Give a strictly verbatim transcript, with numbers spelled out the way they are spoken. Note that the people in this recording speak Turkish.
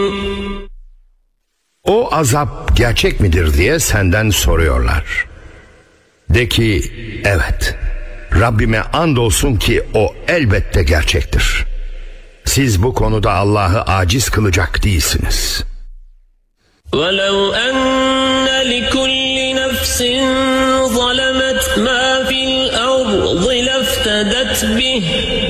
O azap gerçek midir diye senden soruyorlar. De ki, evet, Rabbime andolsun ki o elbette gerçektir. Siz bu konuda Allah'ı aciz kılacak değilsiniz. وَلَوْ أَنَّ لِكُلِّ نَفْسٍ ظَلَمَتْ مَا فِي الْأَرْضِ لَافْتَدَتْ بِهِ